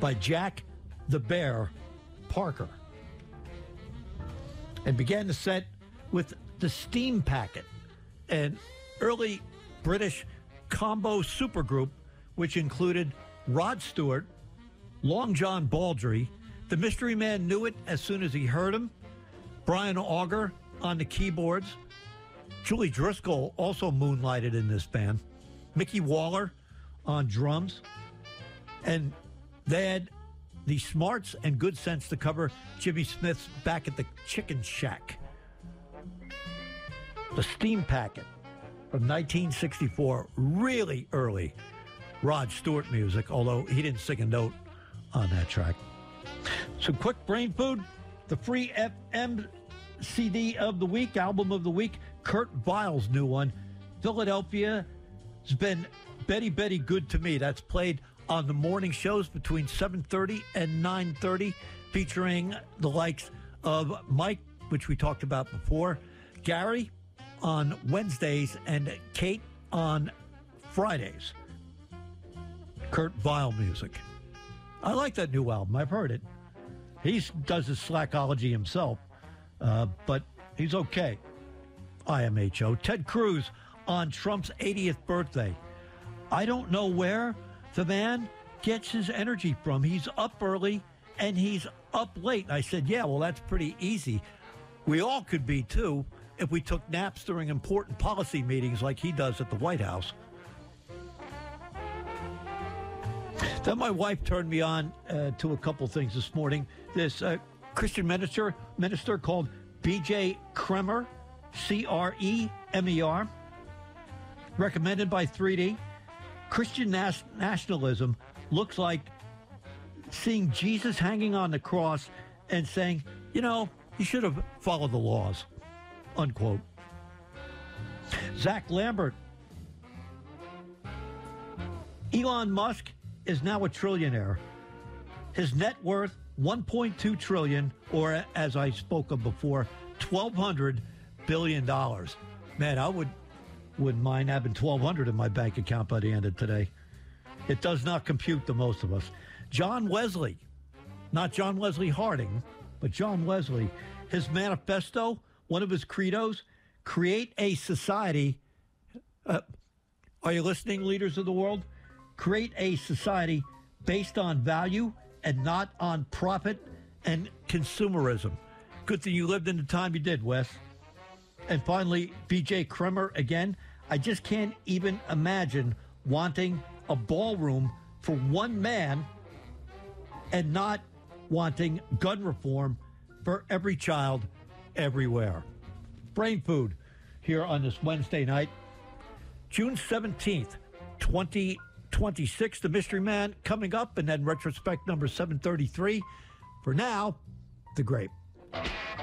by Jack the Bear Parker. And began the set with the Steam Packet, an early British combo supergroup which included Rod Stewart, Long John Baldry. The Mystery Man knew it as soon as he heard him. Brian Auger on the keyboards. Julie Driscoll also moonlighted in this band. Mickey Waller on drums. And they had the smarts and good sense to cover Jimmy Smith's Back at the Chicken Shack. The Steam Packet from 1964, really early Rod Stewart music, although he didn't sing a note on that track. Some quick brain food. The free FM CD of the week, album of the week, Kurt Weill's new one, Philadelphia, has been Betty Betty Good to Me. That's played on the morning shows between 7:30 and 9:30, featuring the likes of Mike, which we talked about before, Gary on Wednesdays, and Kate on Fridays. Kurt Weill music. I like that new album. I've heard it. He does his slackology himself, but he's okay. IMHO. Ted Cruz on Trump's 80th birthday. I don't know where the man gets his energy from. He's up early and he's up late. I said, yeah, well, that's pretty easy. We all could be, too, if we took naps during important policy meetings like he does at the White House. Then my wife turned me on to a couple things this morning. This Christian minister called B.J. Kremer, Cremer, recommended by 3D. Christian nationalism looks like seeing Jesus hanging on the cross and saying, you know, you should have followed the laws, unquote. Zach Lambert. Elon Musk is now a trillionaire. His net worth, $1.2 trillion, or as I spoke of before, $1,200 billion. Man, I wouldn't mind having $1,200 in my bank account by the end of today. It does not compute to most of us. John Wesley, not John Wesley Harding, but John Wesley, his manifesto, one of his credos, create a society. Are you listening, leaders of the world? Create a society based on value and not on profit and consumerism. Good thing you lived in the time you did, Wes. And finally, B.J. Kremer again. I just can't even imagine wanting a ballroom for one man and not wanting gun reform for every child everywhere. Brain food here on this Wednesday night, June 17th, 2026. The Mystery Man coming up, and then retrospect number 733. For now, The Grape.